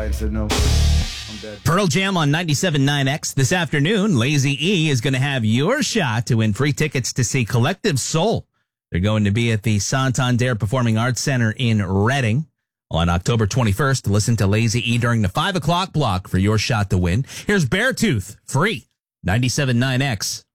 and said, no, I'm dead. Pearl Jam on 97.9X this afternoon. Lazy E is going to have your shot to win free tickets to see Collective Soul. They're going to be at the Santander Performing Arts Center in Reading on October 21st. Listen to Lazy E during the 5 o'clock block for your shot to win. Here's Beartooth, free, 97.9X.